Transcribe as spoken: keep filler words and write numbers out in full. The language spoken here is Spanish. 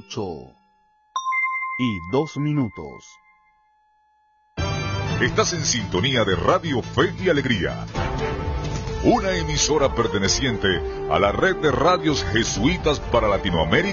ocho y dos minutos. Estás en sintonía de Radio Fe y Alegría, una emisora perteneciente a la red de radios jesuitas para Latinoamérica